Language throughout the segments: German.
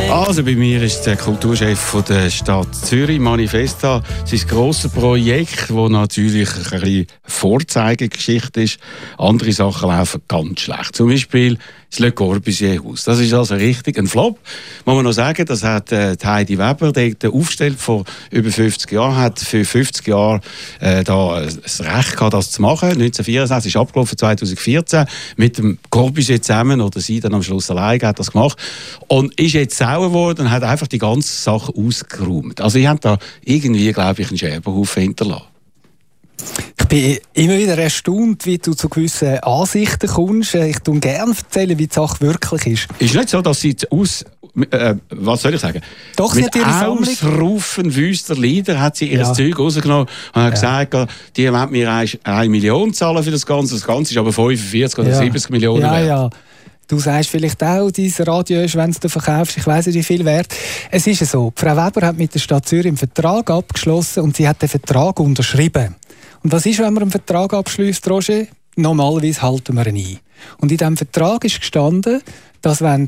Also bei mir ist der Kulturchef von der Stadt Zürich, Manifesta, sein grosses Projekt, das natürlich ein bisschen Vorzeigegeschichte ist. Andere Sachen laufen ganz schlecht. Zum Beispiel das Le Corbusier-Haus. Das ist also richtig ein Flop. Muss man noch sagen, das hat Heidi Weber, der aufgestellt vor über 50 Jahren, hat für 50 Jahre da das Recht gehabt, das zu machen. 1964 ist abgelaufen, 2014 mit dem Corbusier zusammen, oder sie dann am Schluss alleine hat das gemacht. Und ist jetzt sauer geworden und hat einfach die ganze Sache ausgeräumt. Also ich habe da irgendwie, glaube ich, einen Scherbenhaufen hinterlassen. Ich bin immer wieder erstaunt, wie du zu gewissen Ansichten kommst. Ich erzähle gerne, wie die Sache wirklich ist. Ist nicht so, dass sie was soll ich sagen? Doch, sie mit hat ihre Sammlung. Ausrufen wüster Lieder hat sie ihr Zeug rausgenommen und hat gesagt, die wollen mir 1 Million zahlen für das Ganze. Das Ganze ist aber 45 oder 70 Millionen wert. Ja. Du sagst vielleicht auch, dein Radio ist, wenn du verkaufst, ich weiss nicht, wie viel wert. Es ist so, Frau Weber hat mit der Stadt Zürich einen Vertrag abgeschlossen und sie hat den Vertrag unterschrieben. Und was ist, wenn man einen Vertrag abschließt, Roger? Normalerweise halten wir ihn ein. Und in diesem Vertrag ist gestanden, dass wenn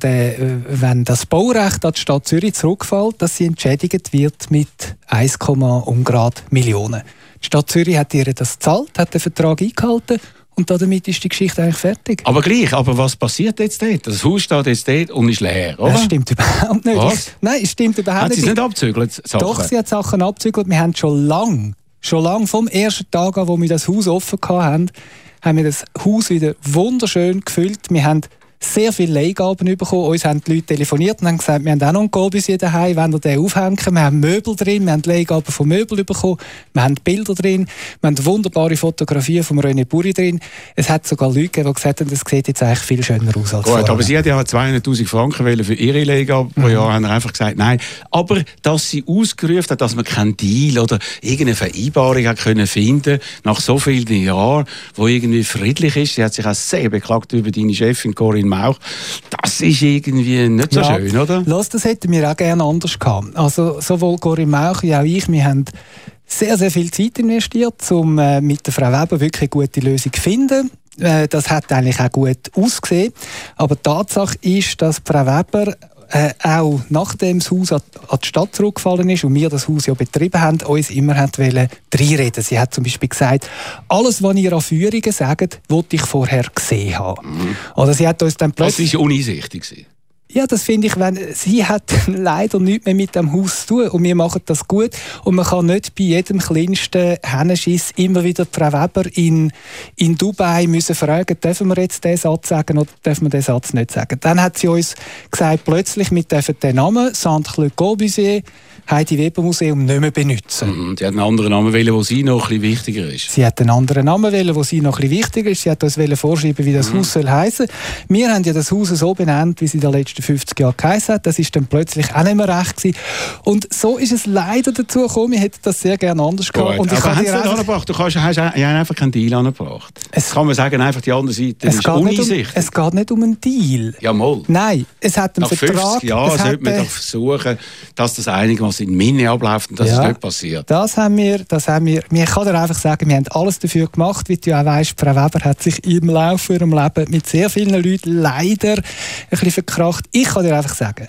das Baurecht an die Stadt Zürich zurückfällt, dass sie entschädigt wird mit 1, Grad Millionen. Die Stadt Zürich hat ihr das gezahlt, hat den Vertrag eingehalten. Und damit ist die Geschichte eigentlich fertig. Aber gleich, aber was passiert jetzt dort? Das Haus steht jetzt dort und ist leer, oder? Das stimmt überhaupt nicht. Was? Nein, es stimmt überhaupt nicht. Hat sie es nicht abgezügelt? Doch, sie hat Sachen abgezügelt. Wir haben schon lange vom ersten Tag an, wo wir das Haus offen hatten, haben wir das Haus wieder wunderschön gefüllt. Wir haben sehr viele Leihgaben bekommen. Uns haben die Leute telefoniert und haben gesagt, wir haben auch noch einen Corbusier daheim, wollen wir den aufhängen? Wir haben Möbel drin, wir haben Leihgaben von Möbeln bekommen, wir haben Bilder drin, wir haben wunderbare Fotografien von René Burri drin. Es hat sogar Leute gegeben, die gesagt haben, das sieht jetzt eigentlich viel schöner aus als vorher. Aber sie hat ja 200'000 Franken für ihre Leihgaben pro Jahr, haben einfach gesagt, nein. Aber dass sie ausgerufen hat, dass man keinen Deal oder irgendeine Vereinbarung hat können finden, nach so vielen Jahren, wo irgendwie friedlich ist. Sie hat sich auch sehr beklagt über deine Chefin Corinne Mauch. Das ist irgendwie nicht so schön, oder? Los, das hätten wir auch gerne anders gehabt. Also sowohl Corinne Mauch wie auch ich, wir haben sehr, sehr viel Zeit investiert, um mit der Frau Weber wirklich eine gute Lösung zu finden. Das hat eigentlich auch gut ausgesehen. Aber die Tatsache ist, dass Frau Weber auch nachdem das Haus an die Stadt zurückgefallen ist und wir das Haus ja betrieben haben, uns immer reinreden. Sie hat zum Beispiel gesagt, alles, was ihr an Führungen sagt, wollte ich vorher gesehen haben. Oder sie hat uns dann plötzlich... Das war uneinsichtig. Ja, das finde ich, sie hat leider nichts mehr mit dem Haus zu tun und wir machen das gut und man kann nicht bei jedem kleinsten Hennenschiss immer wieder die Frau Weber in Dubai müssen fragen, dürfen wir jetzt diesen Satz sagen oder dürfen wir diesen Satz nicht sagen. Dann hat sie uns gesagt, plötzlich, wir dürfen den Namen Centre Le Corbusier Heidi Weber Museum nicht mehr benutzen. Sie hat einen anderen Namen wählen, der sie noch ein bisschen wichtiger ist. Sie hat einen anderen Namen wählen, der sie noch ein bisschen wichtiger ist. Sie hat uns vorschreiben, wie das Haus soll heissen. Wir haben ja das Haus so benannt, wie es in den letzten 50 Jahren geheissen hat. Das ist dann plötzlich auch nicht mehr recht gewesen. Und so ist es leider dazu gekommen. Wir hätten das sehr gerne anders gehabt. Und aber haben Sie das angebracht? Du hast einfach keinen Deal angebracht. Kann man sagen, einfach die andere Seite ist uneinsichtig. Es geht nicht um einen Deal. Ja, mal. Nein, es hat einen Nach Vertrag. Nach 50 Jahren sollte man doch versuchen, dass das einigermaßen in Minne abläuft und das ist nicht passiert. Das haben wir. Ich kann dir einfach sagen, wir haben alles dafür gemacht. Wie du auch weißt, Frau Weber hat sich im Laufe ihres Lebens mit sehr vielen Leuten leider ein bisschen verkracht. Ich kann dir einfach sagen,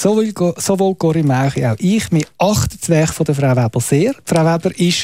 sowohl Corinne Mauch als auch ich, wir achten das Werk von der Frau Weber sehr. Frau Weber ist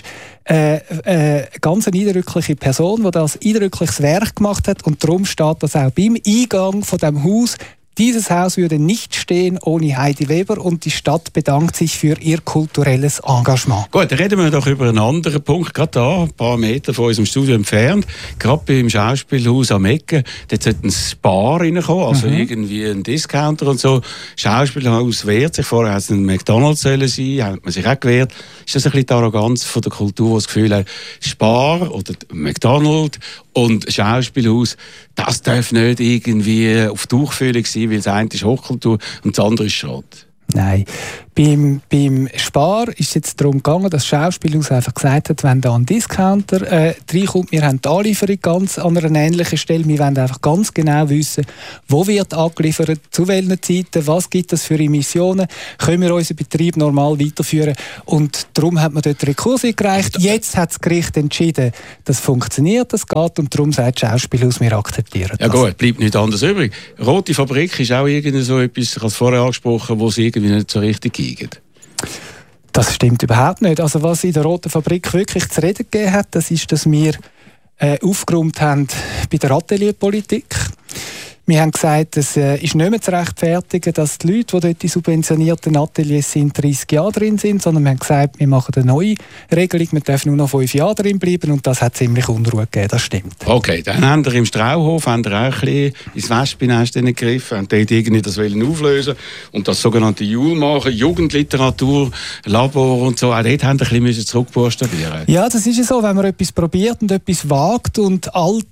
eine ganz eindrückliche Person, die das eindrückliches Werk gemacht hat und darum steht das auch beim Eingang von dem Haus. Dieses Haus würde nicht stehen ohne Heidi Weber und die Stadt bedankt sich für ihr kulturelles Engagement. Gut, dann reden wir doch über einen anderen Punkt, gerade da, ein paar Meter von unserem Studio entfernt, gerade beim Schauspielhaus am Ecke, dort sollte ein Spar reinkommen, also irgendwie ein Discounter und so. Das Schauspielhaus wehrt sich, vorher hätte es ein McDonald's sollen sein, hat man sich auch gewehrt. Ist das ein bisschen die Arroganz von der Kultur, die das Gefühl hat, Spar oder McDonald's und Schauspielhaus, das darf nicht irgendwie auf Tuchfühlung sein, weil das eine ist Hochkultur und das andere ist Schrott. Nein, Beim Spar ist es jetzt darum gegangen, dass das Schauspielhaus einfach gesagt hat, wenn da ein Discounter reinkommt, wir haben die Anlieferung ganz an einer ähnlichen Stelle, wir wollen einfach ganz genau wissen, wo wird angeliefert, zu welchen Zeiten, was gibt es für Emissionen, können wir unseren Betrieb normal weiterführen, und darum hat man dort Rekurs eingereicht. Jetzt hat das Gericht entschieden, das funktioniert, das geht, und darum sagt das Schauspielhaus, wir akzeptieren das. Ja gut, bleibt nichts anderes übrig. Rote Fabrik ist auch irgendwie so etwas, ich habe es vorher angesprochen, wo es irgendwie nicht so richtig geht. Das stimmt überhaupt nicht. Also was in der Roten Fabrik wirklich zu reden gegeben hat, das ist, dass wir aufgeräumt haben bei der Atelierpolitik. Wir haben gesagt, es ist nicht mehr zu rechtfertigen, dass die Leute, die dort in subventionierten Ateliers sind, 30 Jahre drin sind, sondern wir haben gesagt, wir machen eine neue Regelung, wir dürfen nur noch 5 Jahre drin bleiben, und das hat ziemlich Unruhe gegeben, das stimmt. Okay, dann haben wir im Strauhof auch ein bisschen ins Wespennest gegriffen, haben dort irgendwie das auflösen und das sogenannte JUL machen, Jugendliteratur, Labor und so, auch dort haben wir ein bisschen zurückbuchstabieren. Ja, das ist ja so, wenn man etwas probiert und etwas wagt und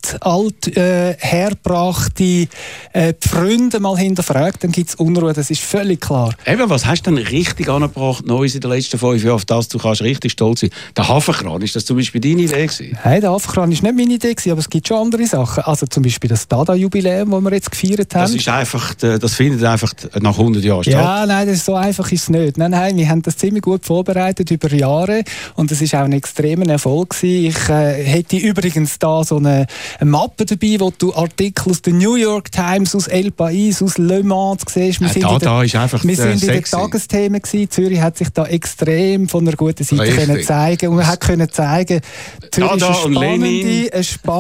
hergebrachte Freunde mal hinterfragt, dann gibt es Unruhe, das ist völlig klar. Eben, was hast du denn richtig angebracht, Neues in den letzten 5 Jahren, auf das du kannst richtig stolz sein? Der Hafenkran, ist das zum Beispiel deine Idee gewesen? Nein, der Hafenkran ist nicht meine Idee gewesen, aber es gibt schon andere Sachen. Also zum Beispiel das Dada-Jubiläum, das wir jetzt gefeiert haben. Das ist einfach, das findet einfach nach 100 Jahren statt. Ja, nein, das ist so einfach ist es nicht. Nein, wir haben das ziemlich gut vorbereitet über Jahre, und es war auch ein extremer Erfolg gewesen. Ich hätte übrigens da so eine Mappe dabei, wo du Artikel aus der New York Times, aus El País, aus Le Mans siehst. Wir sind in den Tagesthemen gewesen. Zürich hat sich da extrem von einer guten Seite können zeigen, und man hat können zeigen, Zürich ist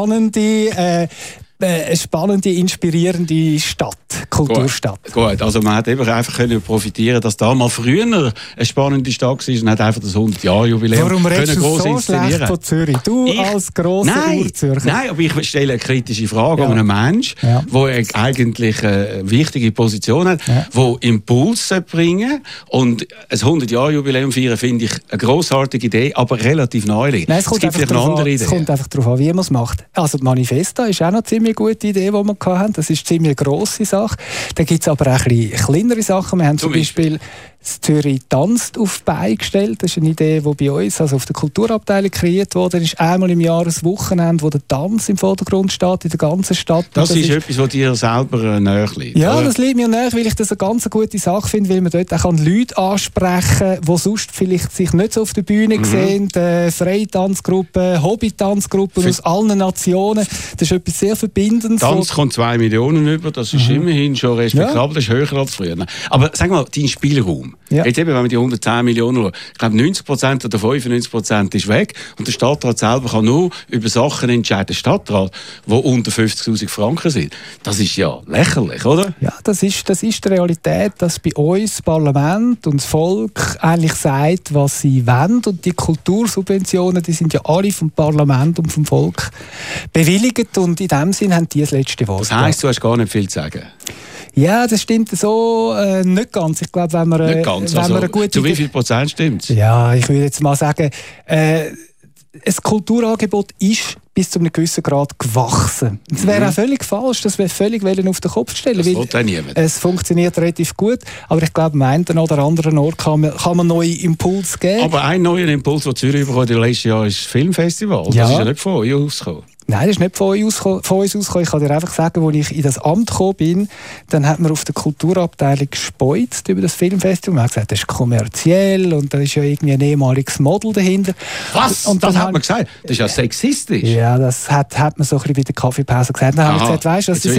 eine spannende, inspirierende Stadt, Kulturstadt. Gut, also man hat eben einfach können profitieren, dass da mal früher eine spannende Stadt war und hat einfach das 100-Jahr-Jubiläum Warum redest du so schlecht von Zürich? Du als grosser Urzürcher. Nein, aber ich stelle eine kritische Frage an einen Menschen, der eigentlich eine wichtige Position hat, der Impulse bringen, und ein 100-Jahr-Jubiläum feiern finde ich eine grossartige Idee, aber relativ neulich. Nein, es kommt einfach darauf an, wie man es macht. Also die Manifesta ist auch noch ziemlich gute Idee, die wir hatten. Das ist eine ziemlich grosse Sache. Da gibt es aber auch ein bisschen kleinere Sachen. Wir haben zum Beispiel das Zürich tanzt auf die Beine gestellt. Das ist eine Idee, die bei uns, also auf der Kulturabteilung, kreiert wurde. Es ist einmal im Jahr ein Wochenende, wo der Tanz im Vordergrund steht, in der ganzen Stadt. Das ist etwas, was dir selber näher liegt. Ja, oder? Das liegt mir näher, weil ich das eine ganz gute Sache finde, weil man dort auch Leute ansprechen kann, die sonst vielleicht sich nicht so auf der Bühne sehen. Freitanzgruppen, Hobbytanzgruppen aus allen Nationen. Das ist etwas sehr Verbindendes. Tanz kommt 2 Millionen über, das ist immerhin schon respektabel, das ist höher als früher. Aber sag mal, dein Spielraum. Ja. Jetzt eben, wenn wir die 110 Millionen schauen, ich glaube 90% oder 95% ist weg, und der Stadtrat selber kann nur über Sachen entscheiden. Der Stadtrat, die unter 50'000 Franken sind. Das ist ja lächerlich, oder? Ja, das ist die Realität, dass bei uns das Parlament und das Volk eigentlich sagt, was sie wollen, und die Kultursubventionen, die sind ja alle vom Parlament und vom Volk bewilligt, und in dem Sinn haben die das letzte Wort. Das heisst, du hast gar nicht viel zu sagen? Ja, das stimmt so nicht ganz. Ich glaube, wenn man eine gute... Zu wie viel Prozent stimmt es? Ja, ich würde jetzt mal sagen, ein Kulturangebot ist bis zu einem gewissen Grad gewachsen. Es wäre auch völlig falsch, das wäre völlig auf den Kopf stellen. Das will auch niemand. Es funktioniert relativ gut, aber ich glaube, am einen oder anderen Ort kann man neue Impulse geben. Aber ein neuer Impuls, den Zürich bekommen im letzten Jahr, ist das Filmfestival. Das ist ja nicht von euch ausgekommen. Nein, das ist nicht von uns ausgekommen. Ich kann dir einfach sagen, als ich in das Amt gekommen bin, dann hat man auf der Kulturabteilung gespeuzt über das Filmfestival. Man hat gesagt, das ist kommerziell und da ist ja irgendwie ein ehemaliges Model dahinter. Was? Und das hat man gesagt? Das ist ja sexistisch. Ja, das hat man so ein bisschen bei der Kaffeepause gesagt. Dann haben wir gesagt,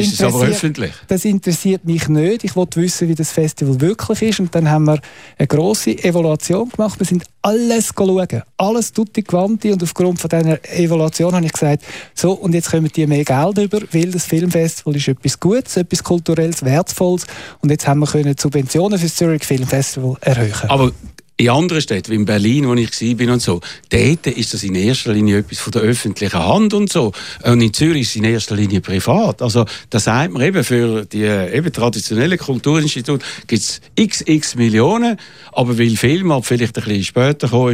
weißt, das interessiert mich nicht. Ich wollte wissen, wie das Festival wirklich ist. Und dann haben wir eine grosse Evaluation gemacht. Wir sind alles schauen. Alles tutti quanti. Und aufgrund von dieser Evaluation habe ich gesagt, so, und jetzt kommen die mehr Geld über, weil das Filmfestival ist etwas Gutes, etwas Kulturelles, Wertvolles. Und jetzt haben wir die Subventionen für das Zürich Filmfestival erhöhen. Aber in anderen Städten, wie in Berlin, wo ich war und so, dort ist das in erster Linie etwas von der öffentlichen Hand und so. Und in Zürich ist es in erster Linie privat. Also, da sagt man eben, für die eben traditionellen Kulturinstitute gibt es xx Millionen, aber weil Film vielleicht ein bisschen später gekommen ist,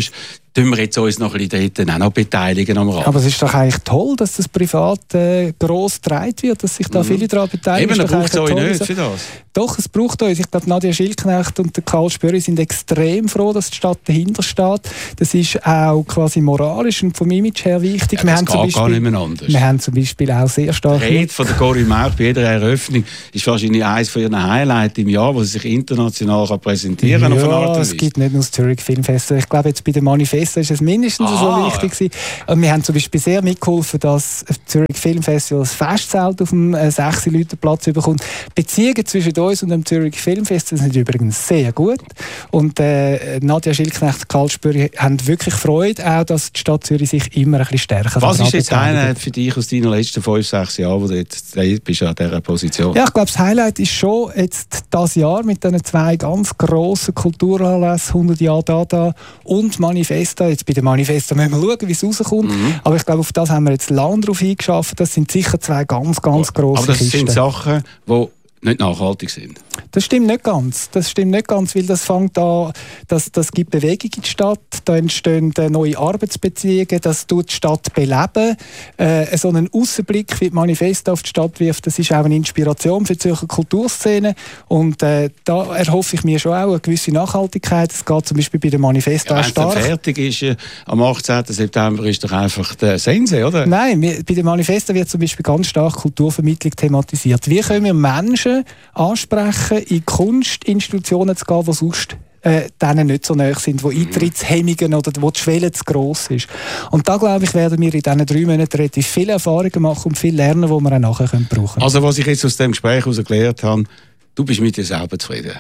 tun wir jetzt uns noch ein bisschen dort auch noch beteiligen am Rand. Aber es ist doch eigentlich toll, dass das privat gross getragen wird, dass sich da viele daran beteiligen. Eben, braucht es euch nicht für das? Doch, es braucht uns. Ich glaube, Nadia Schildknecht und der Karl Spöri sind extrem froh, dass die Stadt dahinter steht. Das ist auch quasi moralisch und vom Image her wichtig. Ja, das geht gar nicht mehr anders. Wir haben zum Beispiel auch sehr stark... Die Rede von der Corinne Mauch bei jeder Eröffnung ist wahrscheinlich eines von ihren Highlights im Jahr, wo sie sich international präsentieren kann. Ja, es gibt nicht nur das Zürich Filmfestival. Ich glaube, jetzt bei dem Manifesto ist es mindestens so wichtig gewesen. Und wir haben zum Beispiel sehr mitgeholfen, dass das Zürich Filmfestival das Festzelt auf dem 6-Leute-Platz bekommt. Beziehungen zwischen uns und dem Zürich Filmfestival sind übrigens sehr gut. Und Nadia Schildknecht und Karl Spöri haben wirklich Freude, auch, dass die Stadt Zürich sich immer ein bisschen stärker Was ist jetzt einer für dich aus deinen letzten 5-6 Jahren, wo du jetzt bist an dieser Position? Ja, ich glaube, das Highlight ist schon jetzt das Jahr mit diesen 2 ganz grossen Kulturanlässen, 100 Jahre Dada und Manifesta. Jetzt bei der Manifesta müssen wir schauen, wie es rauskommt. Aber ich glaube, auf das haben wir jetzt lange drauf eingeschafft. Das sind sicher 2 ganz grosse Kisten. Aber das sind Sachen, die nicht nachhaltig sind. Das stimmt nicht ganz. Weil das fängt an, das gibt Bewegung in die Stadt, da entstehen neue Arbeitsbeziehungen, das tut die Stadt beleben. So einen Aussenblick, wie die Manifesto auf die Stadt wirft, das ist auch eine Inspiration für die Zürcher Kulturszene. Und da erhoffe ich mir schon auch eine gewisse Nachhaltigkeit. Es geht zum Beispiel bei der Manifesto auch stark. Wenn es fertig ist, am 18. September ist doch einfach der Sense, oder? Nein, bei der Manifesto wird zum Beispiel ganz stark Kulturvermittlung thematisiert. Wie können wir Menschen ansprechen, in Kunstinstitutionen zu gehen, die sonst denen nicht so nahe sind, wo Eintrittshemmungen oder wo die Schwelle zu gross ist. Und da, glaube ich, werden wir in diesen 3 Monaten relativ viele Erfahrungen machen und viel lernen, die wir auch nachher brauchen können. Also was ich jetzt aus dem Gespräch heraus gelernt habe, du bist mit dir selber zufrieden?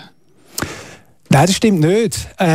Nein, das stimmt nicht.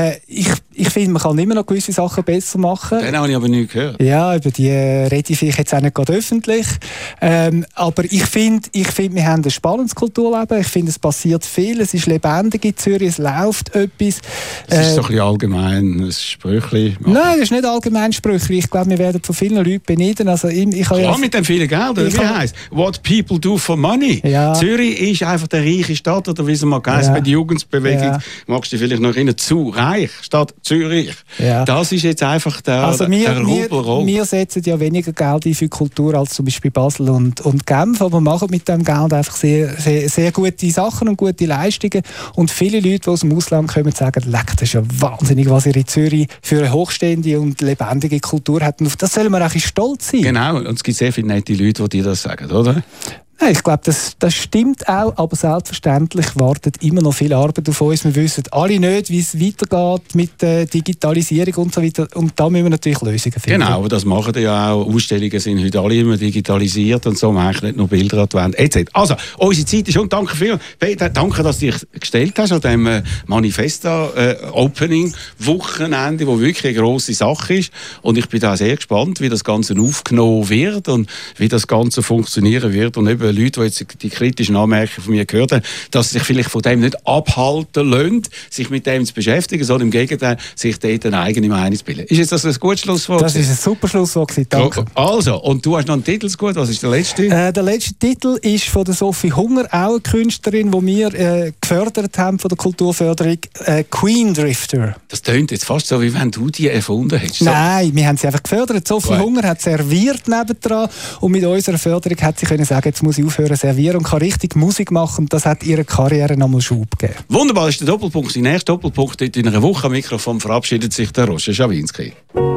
Ich finde, man kann immer noch gewisse Sachen besser machen. Den habe ich aber nicht gehört. Ja, über die rede ich jetzt auch nicht gerade öffentlich. Aber ich finde, wir haben ein spannendes Kulturleben. Ich finde, es passiert viel. Es ist lebendig in Zürich, es läuft etwas. Das ist so ein bisschen allgemein, ein Sprüchli. Nein, das ist nicht allgemein Sprüchli. Ich glaube, wir werden von vielen Leuten beneidet. Also, klar, mit dem vielen Geld. Wie heisst What people do for money. Ja. Zürich ist einfach eine reiche Stadt, oder wie es mal heisst, bei der Jugendbewegung. Ja. Magst du vielleicht noch erinnern, zu reich, Stadt Zürich. Ja. Das ist jetzt einfach der Rubel. Wir setzen ja weniger Geld ein für Kultur als zum Beispiel Basel und Genf, aber wir machen mit dem Geld einfach sehr, sehr, sehr gute Sachen und gute Leistungen. Und viele Leute, die aus dem Ausland kommen, sagen, leck, das ist ja wahnsinnig, was ihr in Zürich für eine hochstehende und lebendige Kultur habt. Und auf das sollen wir auch stolz sein. Genau, und es gibt sehr viele nette Leute, die dir das sagen, oder? Nein, ich glaube, das stimmt auch, aber selbstverständlich wartet immer noch viel Arbeit auf uns. Wir wissen alle nicht, wie es weitergeht mit der Digitalisierung und so weiter. Und da müssen wir natürlich Lösungen finden. Genau, aber das machen ja auch. Ausstellungen sind heute alle immer digitalisiert und so. Man kann nicht nur Bilder an die Wand etc. Also, unsere Zeit ist schon. Danke viel. Peter, danke, dass du dich gestellt hast an diesem Manifesta-Opening-Wochenende, wo wirklich eine grosse Sache ist. Und ich bin da sehr gespannt, wie das Ganze aufgenommen wird und wie das Ganze funktionieren wird. Und eben Leute, die jetzt die kritischen Anmerkungen von mir gehört haben, dass sie sich vielleicht von dem nicht abhalten lassen, sich mit dem zu beschäftigen, sondern im Gegenteil, sich dort eine eigene Meinung zu bilden. Ist jetzt das ein gutes Schlusswort? Das ist ein super Schlusswort, danke. Also, und du hast noch einen Titel zu gut. Was ist der letzte? Der letzte Titel ist von der Sophie Hunger, auch eine Künstlerin, die wir gefördert haben von der Kulturförderung, Queen Drifter. Das tönt jetzt fast so, wie wenn du die erfunden hättest. Nein, wir haben sie einfach gefördert. Sophie Hunger hat serviert nebendran und mit unserer Förderung hat sie können sagen, jetzt muss ich aufhören servieren und kann richtig Musik machen. Und das hat ihrer Karriere nochmal Schub gegeben. Wunderbar, das ist der Doppelpunkt. Der nächste Doppelpunkt in einer Woche am Mikrofon verabschiedet sich der Roger Schawinski.